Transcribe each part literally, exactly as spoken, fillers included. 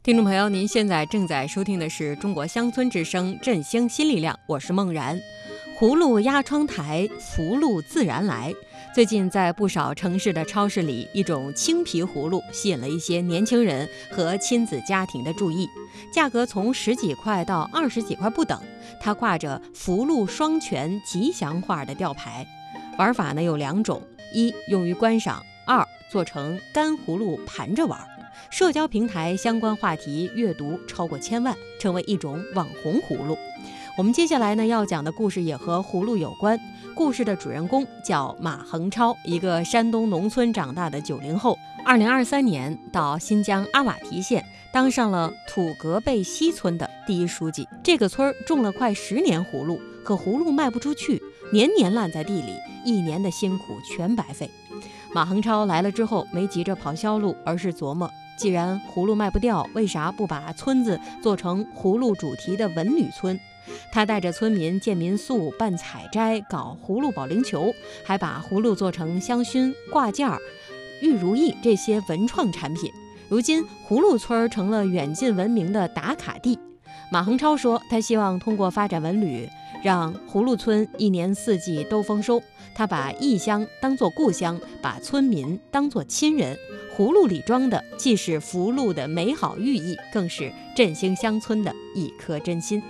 听众朋友，您现在正在收听的是中国乡村之声振兴新力量，我是梦然。葫芦压窗台，福禄自然来。最近在不少城市的超市里，一种青皮葫芦吸引了一些年轻人和亲子家庭的注意，价格从十几块到二十几块不等。它挂着福禄双全吉祥画的吊牌，玩法呢有两种：一用于观赏，二做成干葫芦盘着玩。社交平台相关话题阅读超过千万，成为一种网红葫芦。我们接下来呢要讲的故事也和葫芦有关。故事的主人公叫马恒超，一个山东农村长大的九零后。二零二三年到新疆阿瓦提县当上了土格贝西村的第一书记。这个村种了快十年葫芦，可葫芦卖不出去，年年烂在地里，一年的辛苦全白费。马恒超来了之后，没急着跑销路，而是琢磨，既然葫芦卖不掉，为啥不把村子做成葫芦主题的文旅村？他带着村民建民宿、办采摘、搞葫芦保龄球，还把葫芦做成香薰、挂件、玉如意这些文创产品。如今葫芦村成了远近闻名的打卡地。马恒超说，他希望通过发展文旅，让葫芦村一年四季都丰收。他把异乡当作故乡，把村民当作亲人。葫芦里装的既是福禄的美好寓意，更是振兴乡村的一颗真心。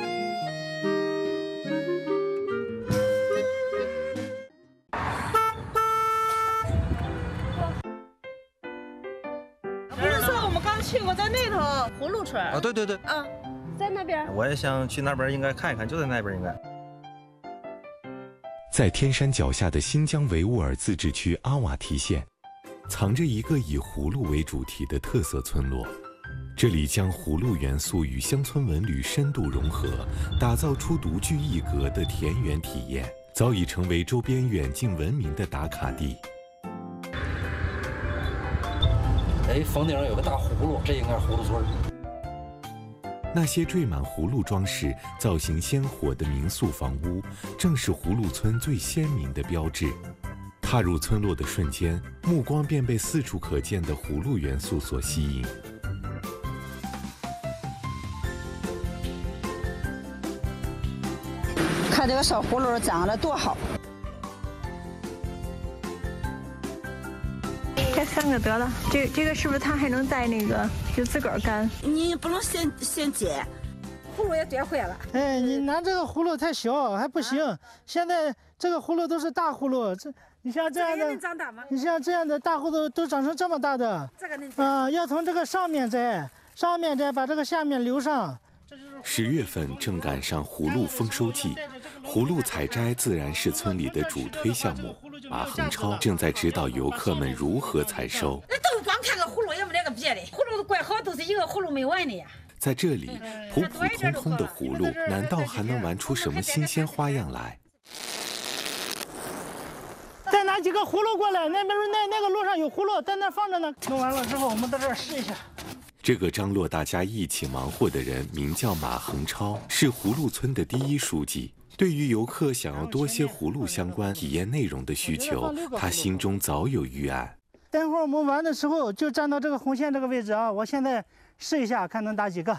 不是说我们刚去过，在那头葫芦村啊？对对对， 啊，在那边。 我也想去那边，应该看一看，就在那边应该。 在天山脚下的新疆维吾尔自治区阿瓦提县，藏着一个以葫芦为主题的特色村落。这里将葫芦元素与乡村文旅深度融合，打造出独具一格的田园体验，早已成为周边远近闻名的打卡地。 哎，房顶上有个大葫芦，这应该是葫芦村。 那些缀满葫芦装饰、造型鲜活的民宿房屋，正是葫芦村最鲜明的标志。踏入村落的瞬间，目光便被四处可见的葫芦元素所吸引。 看这个小葫芦长得多好。 这三个得了，这这个是不是它还能在那个就自个儿干？ 你不能先先剪，葫芦也摘坏了。 哎，你拿这个葫芦太小还不行，啊、现在这个葫芦都是大葫芦，这你像这样的， 能长大吗？ 你像这样的大葫芦都长成这么大的， 这个能啊、呃，要从这个上面摘，上面摘，把这个下面留上。 十月份正赶上葫芦丰收季，葫芦采摘自然是村里的主推项目。马恒超正在指导游客们如何采收。 那都光看个葫芦，也没那个别的。葫芦怪好，都是一个葫芦没完的呀。 在这里，普普通通的葫芦，难道还能玩出什么新鲜花样来？ 再拿几个葫芦过来，那边那那个路上有葫芦，在那放着呢。弄完了之后，我们在这儿试一下。 这个张罗大家一起忙活的人名叫马恒超，是葫芦村的第一书记。对于游客想要多些葫芦相关体验内容的需求，他心中早有预案。 待会儿我们玩的时候就站到这个红线这个位置啊！我现在试一下，看能打几个。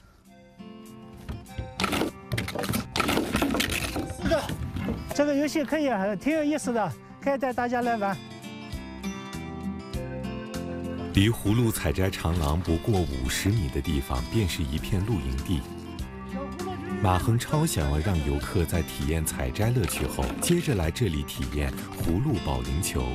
四个。这个游戏可以，挺有意思的，可以带大家来玩。 离葫芦采摘长廊不过五十米的地方，便是一片露营地。马恒超想要让游客在体验采摘乐趣后，接着来这里体验葫芦保龄球。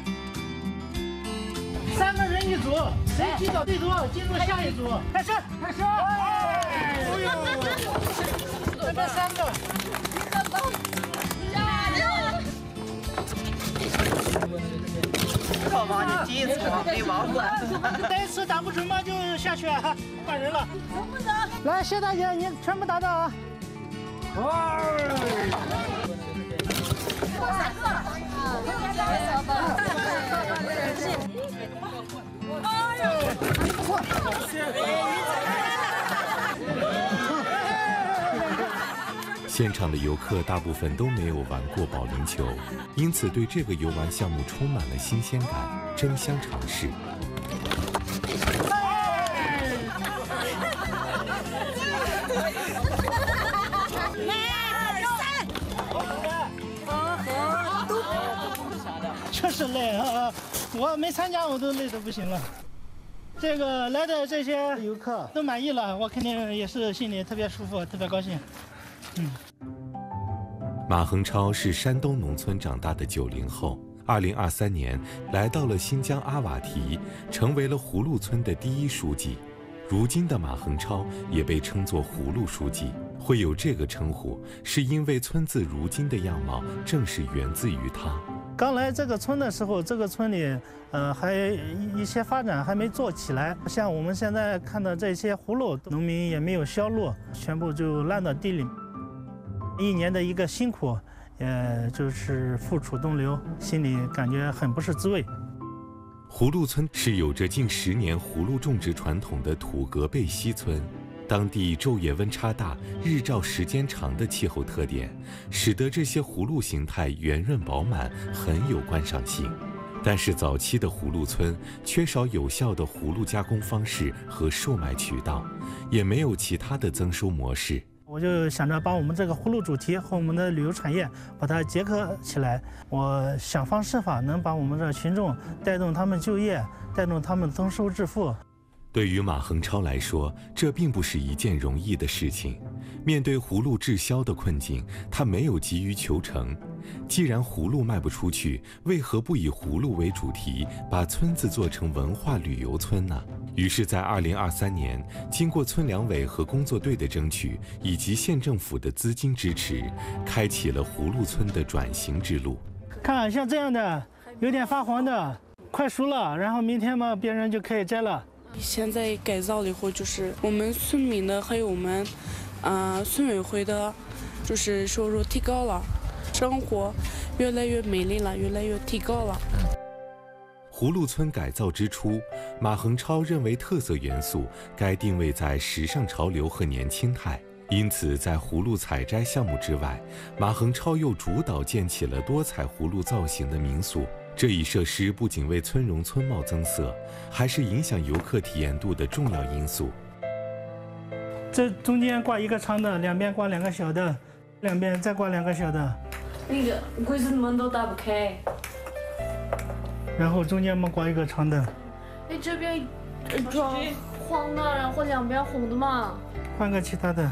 三个人一组，谁踢到最多，进入下一组。开始，开始！哎呦，这边三个，一个走，加油！ 好吧，你第一次没玩过， 第一次打不准嘛就下去啊，换人了。能不能？来，谢大姐，你全部打到啊！哇！ 三个，小宝，哎呦，不错， 现场的游客大部分都没有玩过保龄球，因此对这个游玩项目充满了新鲜感，争相尝试。 是累啊！我没参加我都累得不行了。这个来的这些游客都满意了，我肯定也是心里特别舒服，特别高兴。嗯。 马恒超是山东农村长大的九零后，二零二三年来到了新疆阿瓦提，成为了葫芦村的第一书记。如今的马恒超也被称作葫芦书记，会有这个称呼，是因为村子如今的样貌正是源自于他。 刚来这个村的时候，这个村里，呃，还一些发展还没做起来。像我们现在看到这些葫芦，农民也没有销路，全部就烂到地里。一年的一个辛苦，也就是付出东流，心里感觉很不是滋味。 葫芦村是有着近十年葫芦种植传统的土格贝西村。当地昼夜温差大、日照时间长的气候特点，使得这些葫芦形态圆润饱满，很有观赏性。但是早期的葫芦村缺少有效的葫芦加工方式和售卖渠道，也没有其他的增收模式。 我就想着把我们这个葫芦主题和我们的旅游产业把它结合起来，我想方设法能把我们的群众带动他们就业，带动他们增收致富。 对于马恒超来说，这并不是一件容易的事情。面对葫芦滞销的困境，他没有急于求成。既然葫芦卖不出去，为何不以葫芦为主题，把村子做成文化旅游村呢？于是，在二零二三年，经过村两委和工作队的争取，以及县政府的资金支持，开启了葫芦村的转型之路。 看，像这样的有点发黄的，快熟了，然后明天嘛，别人就可以摘了。 现在改造了以后，就是我们村民的还有我们，啊、呃、村委会的，就是收入提高了，生活越来越美丽了，越来越提高了。 葫芦村改造之初，马恒超认为特色元素该定位在时尚潮流和年轻态，因此在葫芦采摘项目之外，马恒超又主导建起了多彩葫芦造型的民宿。这一设施不仅为村容村貌增色，还是影响游客体验度的重要因素。 这中间挂一个长的，两边挂两个小的，两边再挂两个小的。 那个柜子门都打不开。 然后中间嘛挂一个长的。 哎，这边装黄的，然后两边红的嘛。 换个其他的。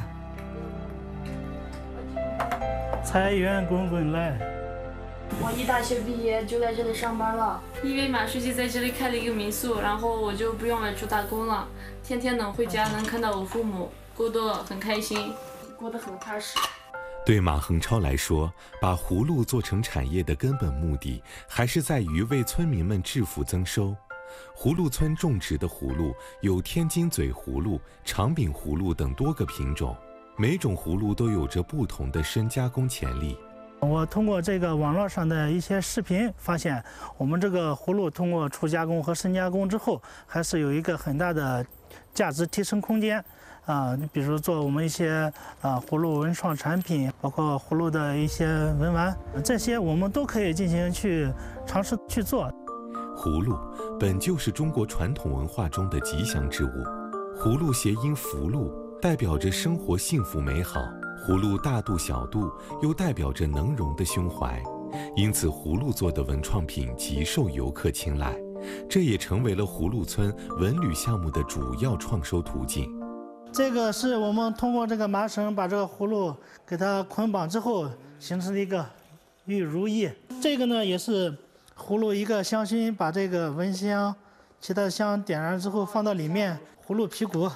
财源滚滚来。 我一大学毕业就在这里上班了，因为马书记在这里开了一个民宿，然后我就不用外出打工了，天天能回家能看到我父母，过得很开心，过得很踏实。 对马恒超来说，把葫芦做成产业的根本目的，还是在于为村民们致富增收。葫芦村种植的葫芦有天津嘴葫芦、长柄葫芦等多个品种，每种葫芦都有着不同的深加工潜力。 我通过这个网络上的一些视频发现，我们这个葫芦通过初加工和深加工之后，还是有一个很大的价值提升空间。啊，你比如做我们一些啊葫芦文创产品，包括葫芦的一些文玩，这些我们都可以进行去尝试去做。 葫芦本就是中国传统文化中的吉祥之物，葫芦谐音福禄，代表着生活幸福美好。葫芦大度小度，又代表着能容的胸怀，因此葫芦做的文创品极受游客青睐，这也成为了葫芦村文旅项目的主要创收途径。 这个是我们通过这个麻绳把这个葫芦给它捆绑之后形成了一个玉如意。这个呢也是葫芦一个香薰，把这个蚊香、其他香点燃之后放到里面，葫芦皮骨。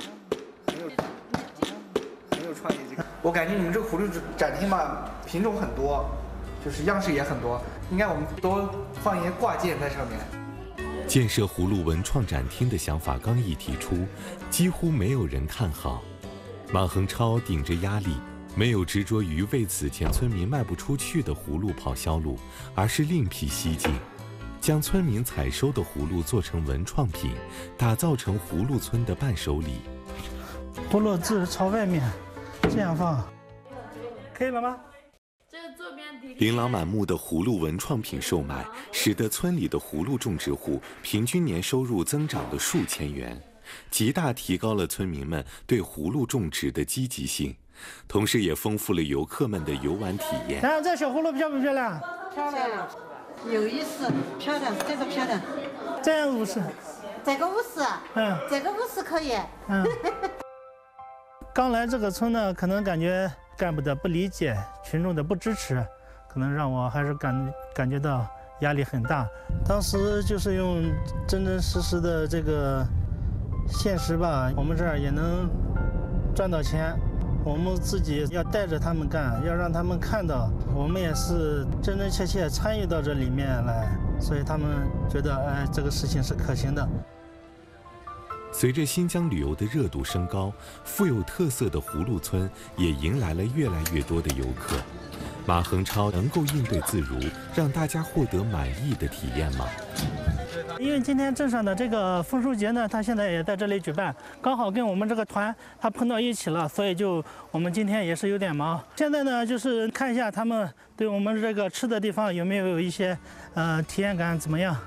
我感觉你们这个葫芦展厅吧，品种很多，就是样式也很多，应该我们多放一些挂件在上面。 建设葫芦文创展厅的想法刚一提出，几乎没有人看好。马恒超顶着压力，没有执着于为此前村民卖不出去的葫芦跑销路，而是另辟蹊径，将村民采收的葫芦做成文创品，打造成葫芦村的伴手礼。 葫芦字朝外面。这样放，可以了吗？ 琳琅满目的葫芦文创品售卖，使得村里的葫芦种植户平均年收入增长了数千元，极大提高了村民们对葫芦种植的积极性，同时也丰富了游客们的游玩体验。 看这小葫芦漂不漂亮？ 漂亮。 有意思，漂亮，这个漂亮。 这样五十。 这个五十。 嗯。 这个五十可以。 嗯。刚来这个村呢，可能感觉干部的不理解，群众的不支持，可能让我还是感感觉到压力很大。当时就是用真真实实的这个现实吧，我们这儿也能赚到钱。我们自己要带着他们干，要让他们看到我们也是真真切切参与到这里面来，所以他们觉得哎，这个事情是可行的。 随着新疆旅游的热度升高，富有特色的葫芦村也迎来了越来越多的游客。马恒超能够应对自如，让大家获得满意的体验吗？ 因为今天镇上的这个丰收节呢，他现在也在这里举办，刚好跟我们这个团他碰到一起了，所以就我们今天也是有点忙。现在呢，就是看一下他们对我们这个吃的地方有没有一些呃体验感怎么样。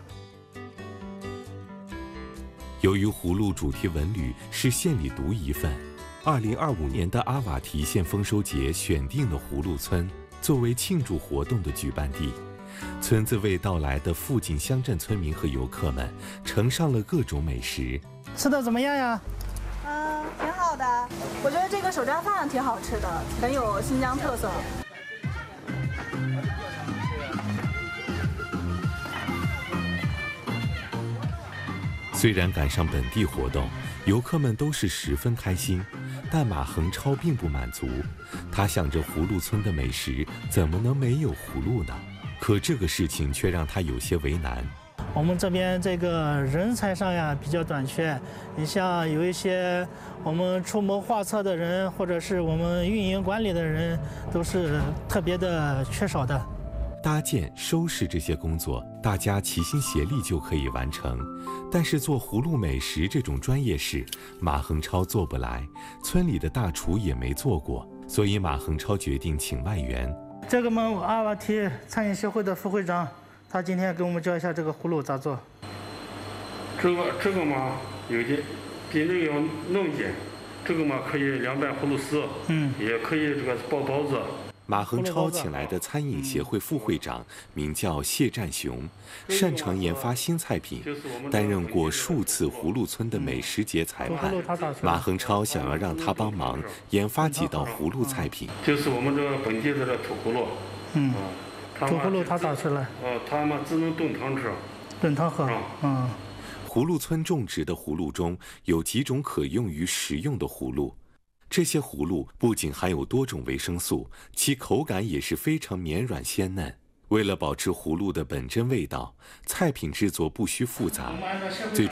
由于葫芦主题文旅是县里独一份，二零二五年的阿瓦提县丰收节选定了葫芦村作为庆祝活动的举办地。村子为到来的附近乡镇村民和游客们呈上了各种美食。 吃的怎么样呀？ 嗯，挺好的。我觉得这个手抓饭挺好吃的，很有新疆特色。 虽然赶上本地活动，游客们都是十分开心，但马恒超并不满足。他想着葫芦村的美食怎么能没有葫芦呢？可这个事情却让他有些为难。 我们这边这个人才上呀比较短缺，你像有一些我们出谋划策的人，或者是我们运营管理的人，都是特别的缺少的。 搭建、收拾这些工作，大家齐心协力就可以完成。但是做葫芦美食这种专业事，马恒超做不来，村里的大厨也没做过，所以马恒超决定请外援。 这个嘛，阿瓦提餐饮协会的副会长，他今天给我们教一下这个葫芦咋做。 这个这个嘛，有点比那个要嫩一点。这个嘛，可以凉拌葫芦丝，嗯，也可以这个包包子。 马恒超请来的餐饮协会副会长名叫谢占雄，擅长研发新菜品，担任过数次葫芦村的美食节裁判。马恒超想要让他帮忙研发几道葫芦菜品， 就是我们这个本地的这土葫芦。 嗯，土葫芦他咋吃了？ 呃，他们只能炖汤吃。 炖汤喝。嗯。 葫芦村种植的葫芦中有几种可用于食用的葫芦。这些葫芦不仅含有多种维生素，其口感也是非常绵软鲜嫩。为了保持葫芦的本真味道，菜品制作不需复杂，最